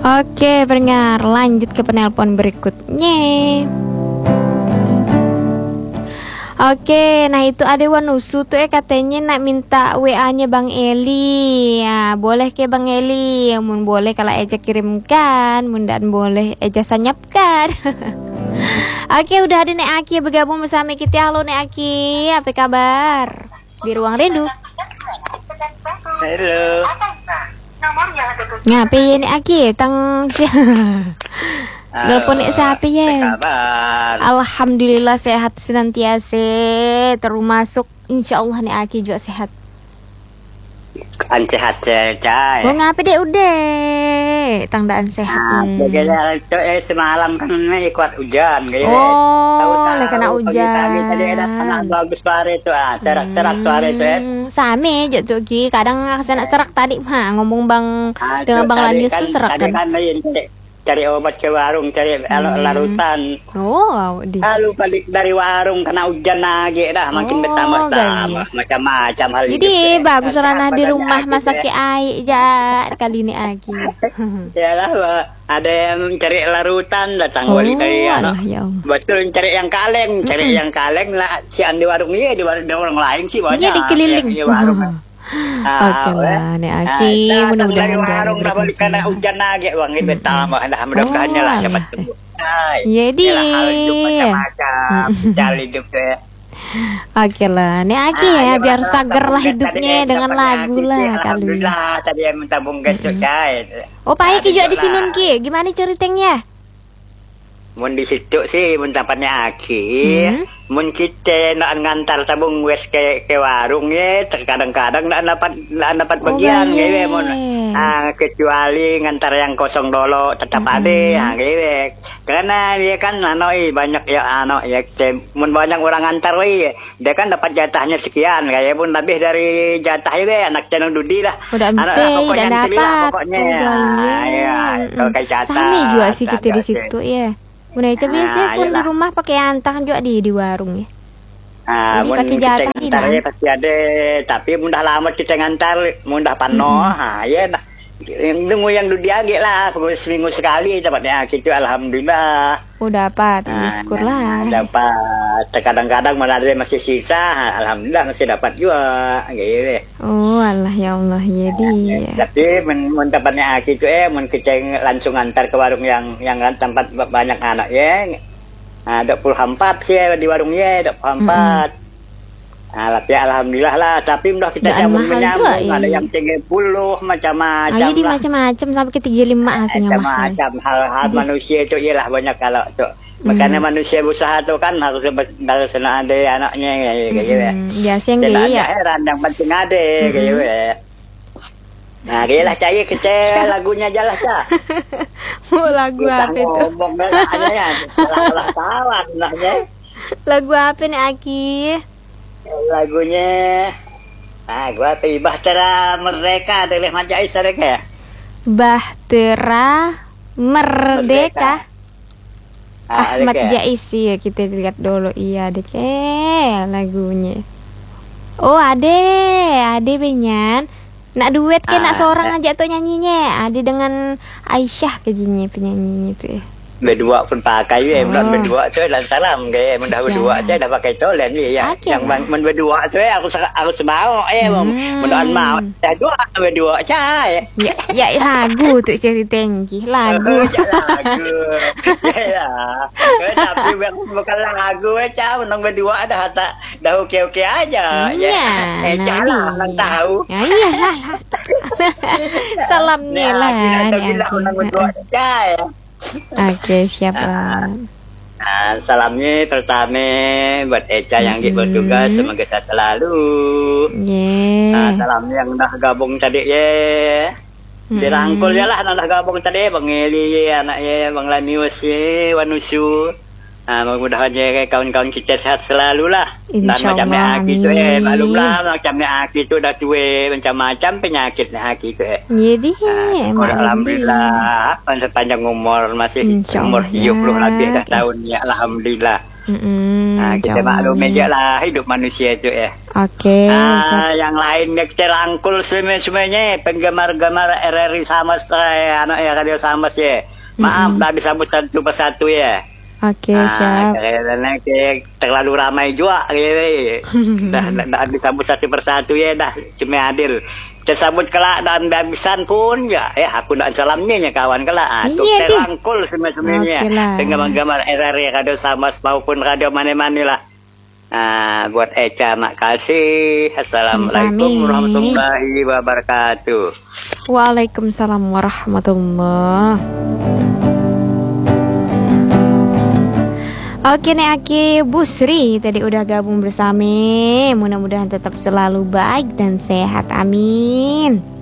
Oke, pendengar, lanjut ke penelpon berikutnya. Oke, nah itu ada Wanusu tuh katanya nak minta WA-nya Bang Eli. Ya, boleh ke Bang Eli? Mun boleh kalau Eja kirimkan, mun dan boleh Eja senyapkan. Oke, udah ada Nek Aki bergabung bersama kita. Halo Nek Aki, apa kabar? Di ruang rindu. Halo. Ngapa ya Nek Aki? Tang telepon Nek siapa ya? Kabar. Alhamdulillah sehat senantiasa, termasuk insyaallah Nek Aki juga sehat. Sehat cai. Oh ngapa deh udah tandaan sehat. Semalam kan kuat hujan kayak. Oh, karena hujan. Tadi ada tanah bagus sore itu serak sore itu ya. Same aja tuh Ki, kadang saya nak serak tadi ngomong Bang dengan Bang Lanius pun serak kan. Cari obat ke warung, cari larutan. Oh, lalu balik dari warung kena hujan lagi dah, makin bertambah-tambah macam-macam hal itu. Jadi bagus Rana di rumah masak air aja kali ini Aki. Yalah, ada yang cari larutan datang wali dari betul cari yang kaleng lah si di warung ini di warung lain sih banyak. Jadi keliling di warung. Oke lah, Nek Aki, mudah-mudahan warung dah balik karena hujan lagi bang itu tambah dah mudah-mudahannya lah cepat sembuh. Jadi macam-macam cari hidup deh. Oke lah, Nek Aki ya biar segar lah hidupnya dengan lagu lah kali. Alhamdulillah tadi yang minta bungkus cai. Oh Pak Aki juga di Sinun Ki, gimana ceritanya? Mun di situ sih mun tempatnya Aki. Mun kita nak ngantar tabung wes ke warung ya, terkadang-kadang nak dapat bagian gitu mun. Kecuali ngantar yang kosong dulu tetap ada gitu. Karena dia kan banyak ya mun banyak orang ngantar dia kan dapat jatahnya sekian kayak pun lebih dari jatah itu anak channel Dudi lah. Udah bisa pokoknya dan dapat. Pokoknya ya kalau kayak jatah. Sama juga sih kita di situ ya. Udah itu biasanya pun di rumah pakai antah juga di warung ya. Jadi pakai jatah ngantar pasti ada, tapi mudah lama kita ngantar, mudah panoh, ya dah. Tunggu yang diage lah, seminggu sekali dapatnya gitu, alhamdulillah. Oh dapat, syukurlah. Dapat, kadang-kadang malah ada masih sisa, alhamdulillah masih dapat juga, gitu. Oh Allah ya Allah, jadi. Tapi dapatnya gitu mun kita langsung antar ke warung yang tempat banyak anak ya. 24 sih di warungnya 24. Tapi alhamdulillah lah, tapi udah kita menyambung ada yang 30 macam-macam lah. Jadi macam-macam sampai ke 35 hasilnya macam hal-hal manusia itu ialah banyak kalau tuh. Makanya manusia berusaha tuh kan harus ada anaknya kayak gitu. Biasa yang dia ya. Heran yang penting ada kayak gitu. Nah, gila cai kita lagunya aja lah Cak. Mau lagu apa itu? Ngomong aja ya. Salah tawa sebenarnya. Lagu apa nih Aki? Lagunya gua Bahtera Merdeka dari Majais ya. Bahtera Merdeka. Ahmad Jais ya, kita lihat dulu iya deh lagunya. Oh ada Benyan. Nak duet ke nak seorang aja tuh nyanyinya. Ada dengan Aisyah kejinya penyanyinya itu ya. Berdua pun pakai ya, berdua tu dan salam kayak mudah berdua tu dah pakai tolen ni ya. Yang berdua tu aku semau mudahan mau. Dah berdua cai. Ya lagu tu cerita tinggi lagu. Ya. Tapi bukan lagu cai menang berdua dah okey aja. Ya. Jangan tahu. Ya iyalah. Salamnya lah. Menang berdua cai. Oke, siap lah. Salamnya pertama buat Eca yang bertugas, semoga sehat selalu. Salamnya yang udah gabung tadi ya. Dirangkul ya lah udah gabung tadi Bang Eli anaknya Bang Lanius ya, Wanusu. Mudah-mudahan aja kawan-kawan kita sehat selalu lah. Dan macamnya Aki tu maklumlah macamnya Aki tu dah tua macam-macam penyakitnya Aki tu Jadi alhamdulillah panjang umur masih umur 70 lebih dah tahun ya alhamdulillah. Nah, kita jauh maklum nih. aja lah hidup manusia itu ya. Oke, Yang lainnya kita rangkul semuanya penggemar-gemar RRI sama saya, anak ya Radio Samas ya. Maaf, tak disambut satu persatu ya. oke, siap. Karena terlalu ramai juga, gitu. Dah disambut satu persatu ya, dah cuma adil. Kita sambut kelak dan habisan pun ya, aku nak salamnya ya kawan kelak. Untuk Iya, Di. terangkul semuanya. Oke lah. Penggemar-gemar RRI Radio Samas maupun radio mana-mana lah. Buat Eca makasih. Assalamualaikum Sami-sami. warahmatullahi wabarakatuh. Waalaikumsalam warahmatullah. Oke nih Aki Busri tadi udah gabung bersama. Mudah-mudahan tetap selalu baik dan sehat. Amin.